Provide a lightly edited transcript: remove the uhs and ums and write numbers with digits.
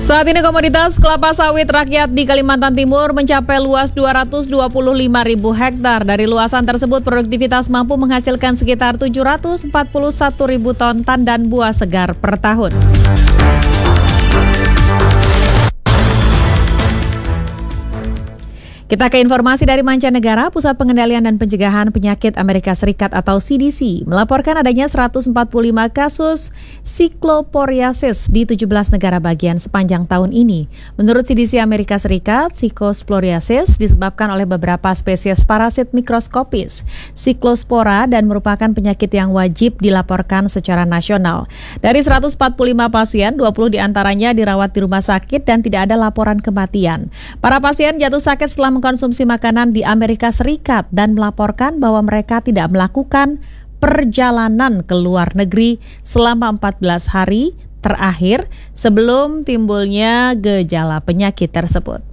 Saat ini komoditas kelapa sawit rakyat di Kalimantan Timur mencapai luas 225.000 hektar. Dari luasan tersebut, produktivitas mampu menghasilkan sekitar 741.000 ton tandan buah segar per tahun. Kita ke informasi dari mancanegara. Pusat Pengendalian dan Pencegahan Penyakit Amerika Serikat atau CDC melaporkan adanya 145 kasus Cyclosporiasis di 17 negara bagian sepanjang tahun ini. Menurut CDC Amerika Serikat, Cyclosporiasis disebabkan oleh beberapa spesies parasit mikroskopis Cyclospora dan merupakan penyakit yang wajib dilaporkan secara nasional. Dari 145 pasien, 20 diantaranya dirawat di rumah sakit dan tidak ada laporan kematian. Para pasien jatuh sakit setelah mengkonsumsi makanan di Amerika Serikat dan melaporkan bahwa mereka tidak melakukan perjalanan ke luar negeri selama 14 hari terakhir sebelum timbulnya gejala penyakit tersebut.